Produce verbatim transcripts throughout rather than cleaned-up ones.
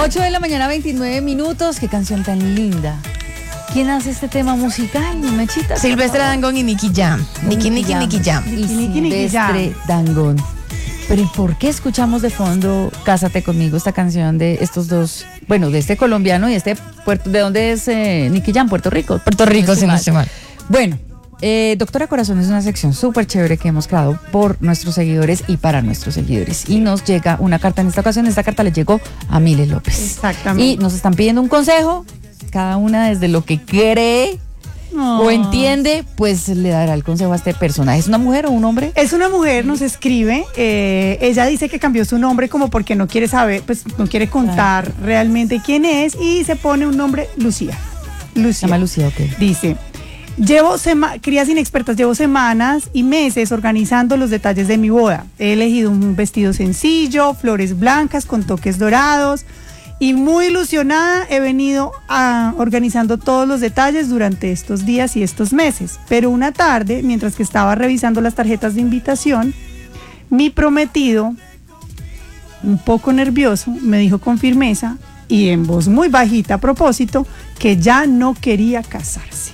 ocho de la mañana, veintinueve minutos. Qué canción tan linda. ¿Quién hace este tema musical, Mechita? Silvestre Dangond y Nicky Jam. Nicky, Nicky, Nicky Jam. Y Silvestre Dangond. Pero ¿y por qué escuchamos de fondo Cásate conmigo, esta canción de estos dos, bueno, de este colombiano y este puerto, ¿de dónde es eh, Nicky Jam? Puerto Rico. Puerto Rico, si no estoy mal. Bueno, eh, Doctora Corazón es una sección súper chévere que hemos creado por nuestros seguidores y para nuestros seguidores. Y nos llega una carta en esta ocasión, esta carta le llegó a Miles López. Exactamente. Y nos están pidiendo un consejo, cada una desde lo que cree Oh. o entiende, pues le dará el consejo a este personaje. ¿Es una mujer o un hombre? Es una mujer, nos escribe. Eh, ella dice que cambió su nombre como porque no quiere saber, pues no quiere contar ah. realmente quién es y se pone un nombre Lucía. Lucía. Se llama Lucía, ok. Dice: Llevo sema- crías inexpertas, llevo semanas y meses organizando los detalles de mi boda. He elegido un vestido sencillo, flores blancas con toques dorados. Y muy ilusionada he venido a, organizando todos los detalles durante estos días y estos meses. Pero una tarde, mientras que estaba revisando las tarjetas de invitación, mi prometido, un poco nervioso, me dijo con firmeza y en voz muy bajita a propósito, que ya no quería casarse.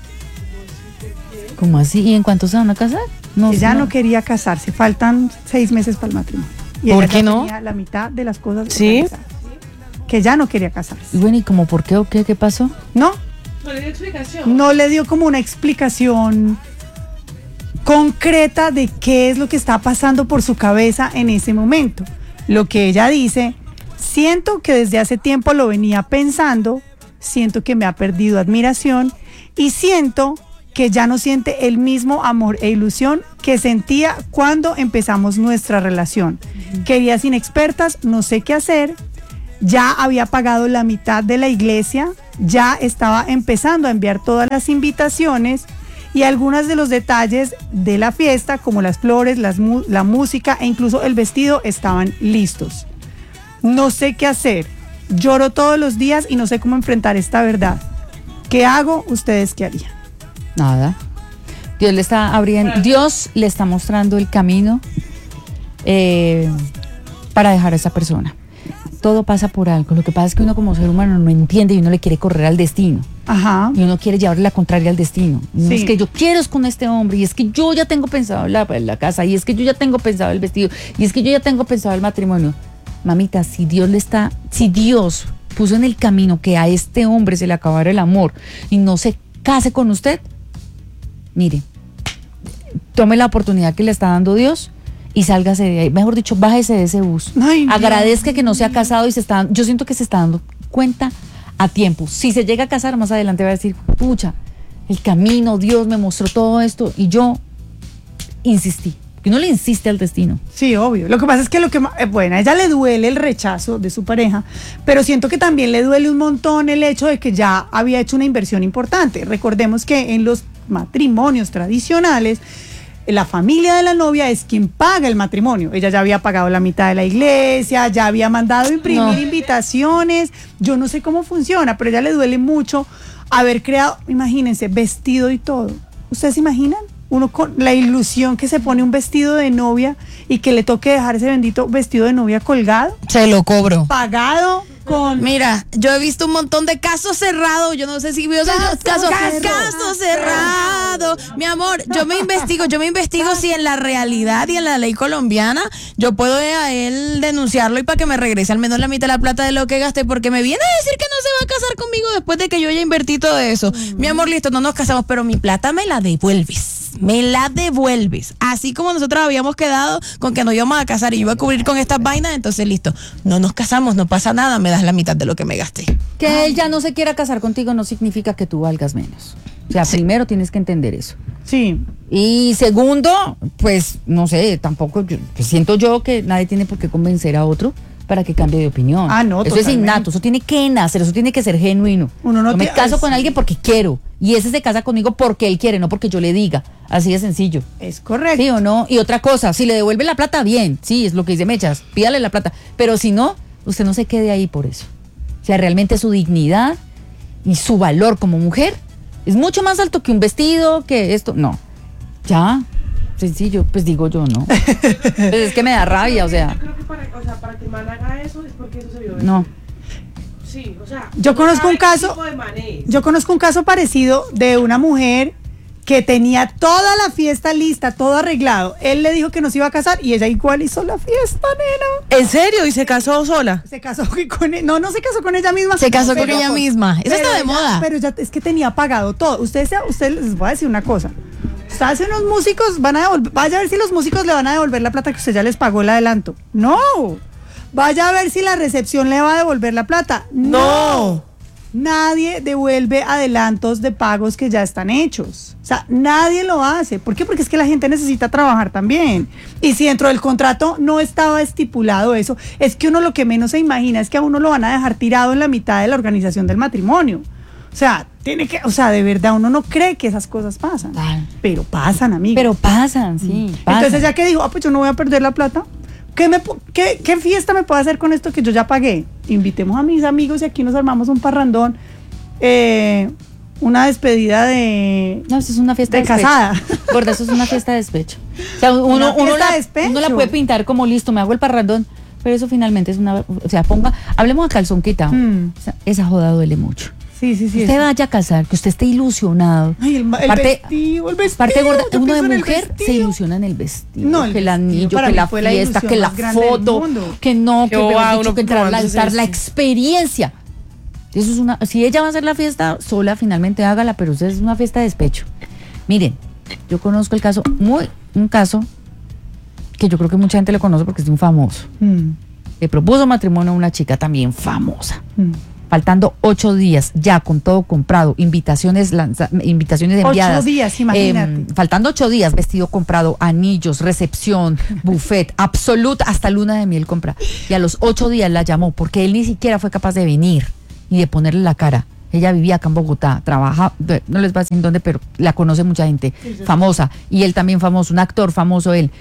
¿Cómo así? ¿Y en cuánto se van a casar? No, que ya no. no quería casarse. Faltan seis meses para el matrimonio. Y ¿Por ella qué ya no? tenía la mitad de las cosas. ¿Sí? Que ya no quería casarse. Y bueno, ¿y cómo por qué o qué? ¿Qué pasó? No. No le dio explicación. No le dio como una explicación concreta de qué es lo que está pasando por su cabeza en ese momento. Lo que ella dice: siento que desde hace tiempo lo venía pensando, siento que me ha perdido admiración y siento que ya no siente el mismo amor e ilusión que sentía cuando empezamos nuestra relación. Uh-huh. Queridas inexpertas, no sé qué hacer. Ya había pagado la mitad de la iglesia, ya estaba empezando a enviar todas las invitaciones y algunos de los detalles de la fiesta, como las flores, las mu- la música e incluso el vestido, estaban listos. No sé qué hacer, lloro todos los días y no sé cómo enfrentar esta verdad. ¿Qué hago? ¿Ustedes qué harían? Nada. Dios le está abriendo, Dios le está mostrando el camino eh, para dejar a esa persona. Todo pasa por algo. Lo que pasa es que uno como ser humano no entiende y uno le quiere correr al destino. Ajá. Y uno quiere llevarle la contraria al destino. Y Sí. es que yo quiero es con este hombre, y es que yo ya tengo pensado la, la casa, y es que yo ya tengo pensado el vestido, y es que yo ya tengo pensado el matrimonio. Mamita, si Dios le está, si Dios puso en el camino que a este hombre se le acabara el amor y no se case con usted, mire, tome la oportunidad que le está dando Dios y sálgase de ahí, mejor dicho, bájese de ese bus. Ay, agradezca Dios. que no se ha casado y se está, yo siento que se está dando cuenta a tiempo. Si se llega a casar más adelante va a decir, pucha, el camino, Dios me mostró todo esto y yo insistí. Que uno le insiste al destino. Sí, obvio. Lo que pasa es que lo que eh, bueno, a ella le duele el rechazo de su pareja, pero siento que también le duele un montón el hecho de que ya había hecho una inversión importante. Recordemos que en los matrimonios tradicionales la familia de la novia es quien paga el matrimonio. Ella ya había pagado la mitad de la iglesia, ya había mandado imprimir no. invitaciones. Yo no sé cómo funciona, pero a ella le duele mucho haber creado, imagínense, vestido y todo. ¿Ustedes se imaginan? Uno con la ilusión que se pone un vestido de novia y que le toque dejar ese bendito vestido de novia colgado. Se lo cobro. Pagado con... Mira, yo he visto un montón de casos cerrados. Yo no sé si vio esos casos. caso, Caso cerrado. Mi amor, yo me investigo, yo me investigo si en la realidad y en la ley colombiana yo puedo a él denunciarlo y para que me regrese al menos la mitad de la plata de lo que gasté, porque me viene a decir que no se va a casar conmigo después de que yo haya invertido todo eso. Mm. Mi amor, listo, no nos casamos, pero mi plata me la devuelves. Me la devuelves. Así como nosotros habíamos quedado con que nos íbamos a casar y yo iba a cubrir con estas vainas, entonces listo, no nos casamos, no pasa nada, me das la mitad de lo que me gasté. Que ah. él ya no se quiera casar contigo no significa que tú valgas menos. O sea, sí. primero tienes que entender eso. Sí. Y segundo, pues, no sé, tampoco, yo, pues siento yo que nadie tiene por qué convencer a otro para que cambie de opinión. Ah, no, eso totalmente. es innato, eso tiene que nacer, eso tiene que ser genuino. Uno no yo me te, caso es... con alguien porque quiero, y ese se casa conmigo porque él quiere, no porque yo le diga. Así de sencillo. Es correcto. ¿Sí o no? Y otra cosa, si le devuelve la plata, bien, sí, es lo que dice Mechas, pídale la plata. Pero si no, usted no se quede ahí por eso. O sea, realmente su dignidad y su valor como mujer es mucho más alto que un vestido, que esto. No, ya, sencillo, pues digo yo, ¿no? Pues es que me da rabia, o sea. Yo creo que para, o sea, para que el man haga eso es porque eso se vio. No. Sí, o sea, Yo uno conozco sabe un qué caso, tipo de manejo. yo conozco un caso parecido de una mujer que tenía toda la fiesta lista, todo arreglado. Él le dijo que no se iba a casar y ella igual hizo la fiesta, nena. ¿En serio? ¿Y se casó sola? Se casó con él, no, no se casó con ella misma. Se casó con pero- ella misma. Eso pero está de ella- moda. Pero ya es que tenía pagado todo. Ustedes, usted les voy a decir una cosa. Usted hace unos músicos, van a devolver, vaya a ver si los músicos le van a devolver la plata que usted ya les pagó el adelanto. No. Vaya a ver si la recepción le va a devolver la plata. No. Nadie devuelve adelantos de pagos que ya están hechos. O sea, nadie lo hace. ¿Por qué? Porque es que la gente necesita trabajar también. Y si dentro del contrato no estaba estipulado eso, es que uno lo que menos se imagina es que a uno lo van a dejar tirado en la mitad de la organización del matrimonio. O sea, tiene que, o sea, de verdad uno no cree que esas cosas pasan. Claro. Pero pasan, amigo. Pero pasan, sí. Pasan. Entonces ya que dijo, ah, pues yo no voy a perder la plata. ¿Qué, me, pu- qué, ¿Qué fiesta me puedo hacer con esto que yo ya pagué? Invitemos a mis amigos y aquí nos armamos un parrandón. Eh, una despedida de... No, eso es una fiesta de de, despecho. casada. Gorda, eso es una fiesta de despecho. O sea, Una uno, uno, fiesta la, de despecho. uno la puede pintar como listo, me hago el parrandón, pero eso finalmente es una... O sea, ponga... Hablemos a calzón quitado. Mm. O sea, esa joda duele mucho. Sí, sí, sí. usted eso. vaya a casar, que usted esté ilusionado. Ay, el, ma- el Parte- vestido, el vestido. Parte gorda, yo uno de pienso en el mujer se vestido. ilusiona en el vestido, No, el que el vestido anillo, para que mí la fue la fiesta, ilusión que la más grande del foto, mundo. que no, Qué que mejor bobada, dicho, uno que entrar, la, probándose estar la esto. experiencia. Eso es una, si ella va a hacer la fiesta sola, finalmente hágala, pero eso es una fiesta de despecho. Miren, yo conozco el caso, muy, un caso que yo creo que mucha gente lo conoce porque es de un famoso. Mm, Le propuso matrimonio a una chica también famosa. mm. Faltando ocho días, ya con todo comprado, invitaciones lanza, invitaciones Ocho enviadas. días, imagínate. Eh, faltando ocho días, vestido comprado, anillos, recepción, buffet, absoluta, hasta luna de miel compra. Y a los ocho días la llamó porque él ni siquiera fue capaz de venir y de ponerle la cara. Ella vivía acá en Bogotá, trabaja, no les voy a decir en dónde, pero la conoce mucha gente, famosa. Y él también famoso, un actor famoso él.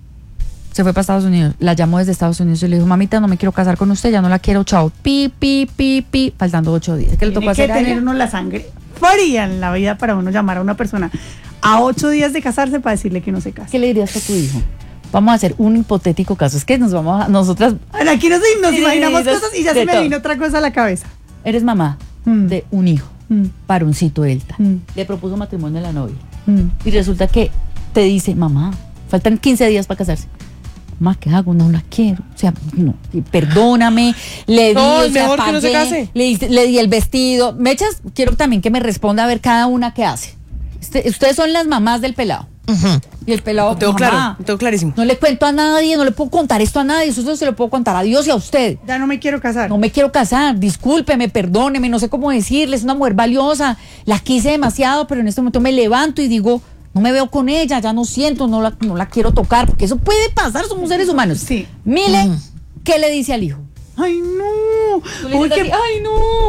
Se fue para Estados Unidos, la llamó desde Estados Unidos y le dijo, mamita, no me quiero casar con usted, ya no la quiero, chao. Pi, pi, pi, pi, faltando ocho días. ¿Qué le tocó Tiene que hacer a tener ella? uno la sangre fría en la vida para uno llamar a una persona a ocho días de casarse para decirle que no se casa. ¿Qué le dirías a tu hijo? Vamos a hacer un hipotético caso. Es que nos vamos a, nosotras, Ahora, aquí nos, nos Sí, imaginamos de- cosas y ya de se me todo. vino otra cosa a la cabeza. eres mamá Mm. de un hijo, Mm, varoncito Elta. Mm. Le propuso matrimonio a la novia. mm. Y resulta que te dice, mamá, faltan quince días para casarse. Mamá, ¿qué hago? No la quiero. O sea, no, y perdóname. Le di, No, o es sea, mejor que no se pagué, case. Le, di- le di el vestido. Mechas, quiero también que me responda a ver cada una qué hace. Este- ustedes son las mamás del pelado. Y el pelado, Lo tengo mamá, claro, lo tengo clarísimo. no le cuento a nadie, no le puedo contar esto a nadie. Eso se lo puedo contar a Dios y a usted. Ya no me quiero casar. No me quiero casar, discúlpeme, perdóneme, no sé cómo decirle, es una mujer valiosa, la quise demasiado, pero en este momento me levanto y digo, no me veo con ella, ya no siento, no la, no la quiero tocar, porque eso puede pasar, somos seres humanos. Sí. Mile, ¿qué le dice al hijo? Ay, no. Tú le Uy, dices qué, así, ay,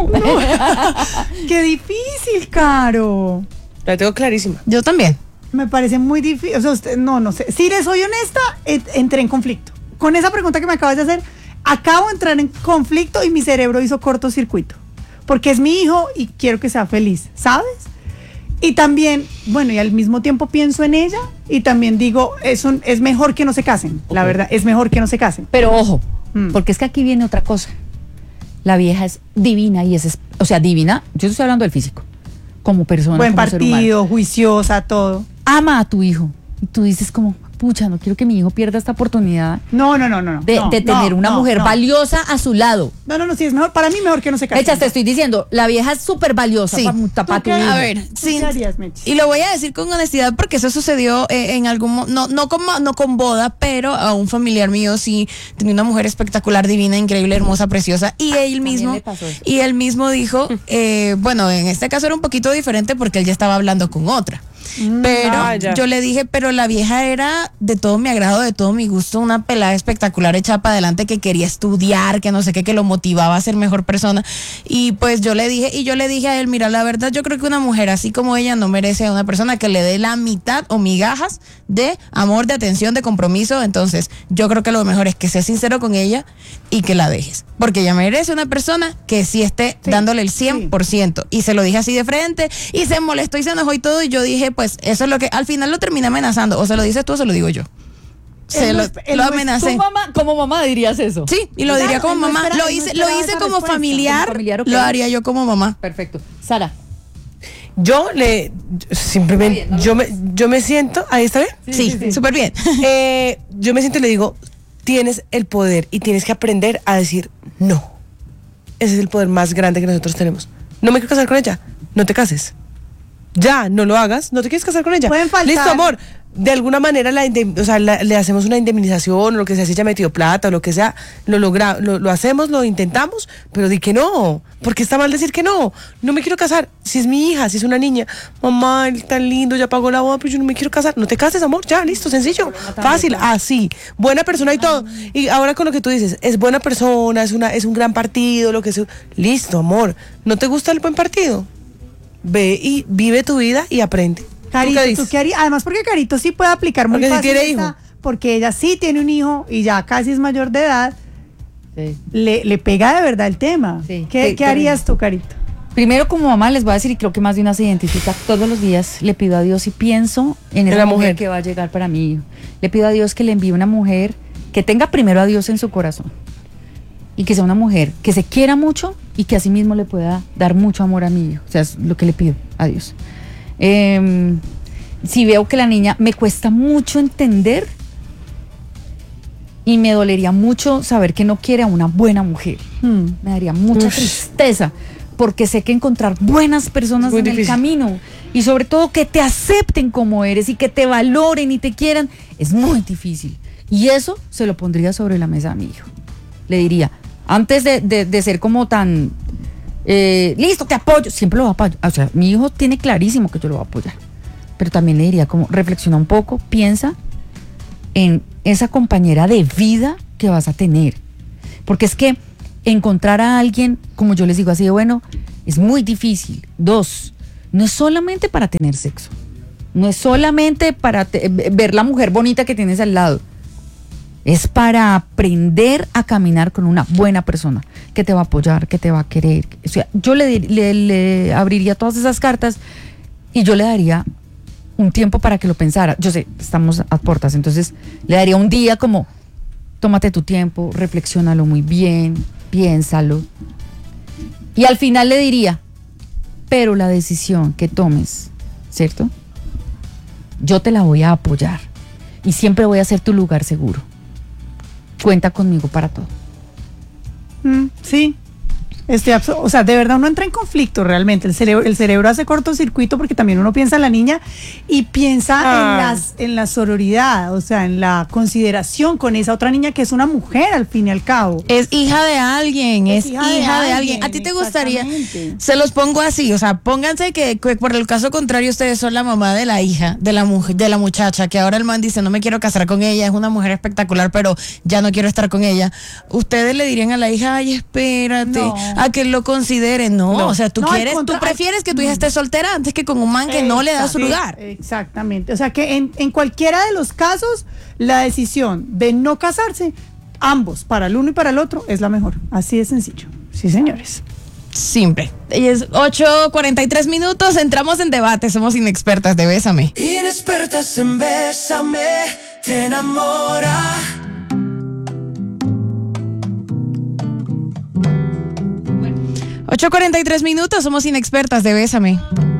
no. qué difícil, Caro. La tengo clarísima. Yo también. Me parece muy difícil. O sea, usted, no, no sé. Si le soy honesta, eh, entré en conflicto. Con esa pregunta que me acabas de hacer, acabo de entrar en conflicto y mi cerebro hizo cortocircuito. Porque es mi hijo y quiero que sea feliz, ¿sabes? Y también, bueno, y al mismo tiempo pienso en ella y también digo, es, un- es mejor que no se casen. La Ok. verdad, es mejor que no se casen. Pero ojo, Mm. porque es que aquí viene otra cosa. La vieja es divina y es, es- o sea, divina, yo estoy hablando del físico, como persona, Buen como ser humano. partido, juiciosa, todo. Ama a tu hijo y tú dices como, pucha, no quiero que mi hijo pierda esta oportunidad No, no, no, no. no, de, no, de tener no, una no, mujer no. valiosa a su lado. No, no, no, sí, es mejor. Para mí, mejor que no se casen. Mechas, te estoy diciendo, la vieja es súper valiosa Sí. para ¿Tú tu qué? hijo. A ver, ¿Tú sí. qué harías, Mechi? Y lo voy a decir con honestidad porque eso sucedió eh, en algún mo- no no con ma- no con boda, pero a un familiar mío sí tenía una mujer espectacular, divina, increíble, hermosa, preciosa y él mismo le pasó eso. y él mismo dijo, eh, bueno, en este caso era un poquito diferente porque él ya estaba hablando con otra. Pero Ah, ya. yo le dije, pero la vieja era de todo mi agrado, de todo mi gusto, una pelada espectacular echada para adelante que quería estudiar, que no sé qué, que lo motivaba a ser mejor persona. Y pues yo le dije, y yo le dije a él, mira, la verdad yo creo que una mujer así como ella no merece a una persona que le dé la mitad o migajas de amor, de atención, de compromiso. Entonces yo creo que lo mejor es que seas sincero con ella y que la dejes. Porque ella merece una persona que sí esté Sí, dándole el cien por ciento. Y se lo dije así de frente y se molestó y se enojó y todo. Y yo dije, pues eso es lo que al final lo terminé amenazando. O se lo dices tú o se lo digo yo. Se Él lo, no esp- él lo no es- amenacé. ¿Tu mamá, como mamá dirías eso? Sí, y lo Claro, diría como él no mamá. espera- Lo él no hice, lo esperaba hice esa como respuesta. familiar, Como familiar, ok. lo haría yo como mamá. Perfecto. Sara. Yo le. Simplemente. Está bien, ¿no? yo, me, yo me siento. ¿Ahí está bien? Sí, súper bien. Eh, yo me siento y le digo: tienes el poder y tienes que aprender a decir no. Ese es el poder más grande que nosotros tenemos. No me quiero casar con ella. No te cases. Ya, no lo hagas. No te quieres casar con ella. Pueden faltar- Listo, amor. De alguna manera la indem- o sea, la- le hacemos una indemnización o lo que sea, si ella metió plata o lo que sea, lo logra, lo, lo hacemos, lo intentamos, pero di que no, porque está mal decir que no, no me quiero casar, si es mi hija, si es una niña, mamá, él tan lindo, ya pagó la boda, pero yo no me quiero casar, no te cases, amor, ya, listo, sencillo, fácil, así, buena persona y todo, y ahora con lo que tú dices, es buena persona, es una, es un gran partido, lo que sea, listo, amor, ¿no te gusta el buen partido? Ve y vive tu vida y aprende. Carito, qué ¿tú dices? qué harías? Además, porque Carito sí puede aplicar muy Porque sí fácil tiene esta- hijo. porque ella sí tiene un hijo y ya casi es mayor de edad, Sí. le, le pega de verdad el tema. Sí. ¿Qué, Sí, qué harías tú, Carito? Primero, como mamá, les voy a decir, y creo que más de una se identifica, todos los días le pido a Dios y pienso en esa la mujer. mujer. que va a llegar para mi hijo. Le pido a Dios que le envíe una mujer que tenga primero a Dios en su corazón. Y que sea una mujer que se quiera mucho y que asimismo le pueda dar mucho amor a mi hijo. O sea, es lo que le pido a Dios. Eh, si veo que la niña me cuesta mucho entender y me dolería mucho saber que no quiere a una buena mujer. Hmm. Me daría mucha Ush. tristeza porque sé que encontrar buenas personas Es muy en el difícil. camino y sobre todo que te acepten como eres y que te valoren y te quieran es muy difícil. Y eso se lo pondría sobre la mesa a mi hijo. Le diría, antes de, de- de ser como tan eh, listo, te apoyo, siempre lo va a apoyar. O sea, mi hijo tiene clarísimo que yo lo voy a apoyar. Pero también le diría como reflexiona un poco, piensa en esa compañera de vida que vas a tener. Porque es que encontrar a alguien, como yo les digo así de bueno, es muy difícil. Dos, no es solamente para tener sexo. No es solamente para te- ver la mujer bonita que tienes al lado. Es para aprender a caminar con una buena persona que te va a apoyar, que te va a querer. O sea, yo le, di- le, le abriría todas esas cartas y yo le daría un tiempo para que lo pensara. Yo sé, estamos a puertas, entonces le daría un día como, tómate tu tiempo, reflexiónalo muy bien, piénsalo. Y al final le diría, pero la decisión que tomes, ¿cierto? Yo te la voy a apoyar y siempre voy a ser tu lugar seguro. Cuenta conmigo para todo. Mm, sí. Estoy abso- o sea, de verdad uno entra en conflicto realmente. El cerebro, el cerebro hace cortocircuito porque también uno piensa en la niña y piensa en, Ah. las, en la sororidad, o sea, en la consideración con esa otra niña que es una mujer al fin y al cabo. Es hija de alguien, es, hija, de, alguien. alguien, ¿A ti te gustaría? exactamente. Se los pongo así, o sea, pónganse que, que por el caso contrario ustedes son la mamá de la hija, de la mujer, de la muchacha, que ahora el man dice, no me quiero casar con ella, es una mujer espectacular, pero ya no quiero estar con ella. Ustedes le dirían a la hija, ay, espérate, No. a que lo considere. No, No. o sea, tú No, al quieres, contra- tú prefieres que tu hija esté soltera antes que con un man que no le da su Exacto. lugar. Exactamente. O sea que en, en cualquiera de los casos, la decisión de no casarse, ambos, para el uno y para el otro, es la mejor. Así de sencillo. Sí, señores. Simple. Y es ocho cuarenta y tres minutos, entramos en debate, somos inexpertas de Bésame. Inexpertas en Bésame, te enamora. ocho cuarenta y tres minutos, somos inexpertas de Bésame.